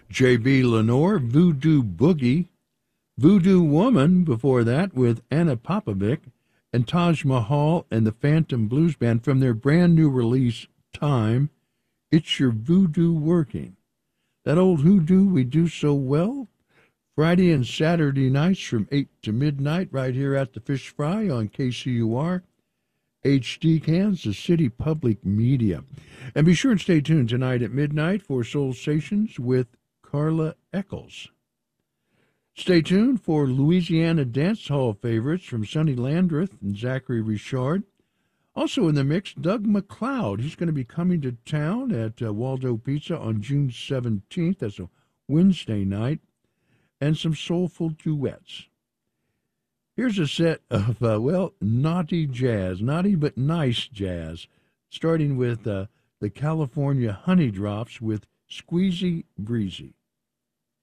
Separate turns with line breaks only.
J.B. Lenore, Voodoo Boogie, Voodoo Woman before that with Anna Popovic, and Taj Mahal and the Phantom Blues Band from their brand new release, Time, It's Your Voodoo Working. That old hoodoo we do so well, Friday and Saturday nights from 8 to midnight right here at the Fish Fry on KCUR, HD Kansas City Public Media. And be sure and stay tuned tonight at midnight for Soul Stations with Carla Eccles. Stay tuned for Louisiana Dance Hall favorites from Sonny Landreth and Zachary Richard. Also in the mix, Doug McLeod. He's going to be coming to town at Waldo Pizza on June 17th. That's a Wednesday night. And some soulful duets. Here's a set of, naughty jazz. Naughty but nice jazz. Starting with the California Honey Drops with Squeezy Breezy.